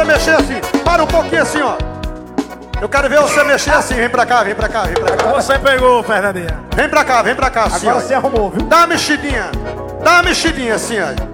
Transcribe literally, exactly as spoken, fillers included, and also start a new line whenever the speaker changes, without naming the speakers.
mexer assim. Para um pouquinho assim, ó. Eu quero ver você mexer assim. Vem pra cá, vem pra cá, vem pra cá.
Você pegou, Fernandinha.
Vem pra cá, vem pra cá assim,
Agora
ó.
você arrumou, viu?
Dá uma mexidinha. Dá uma mexidinha assim, ó.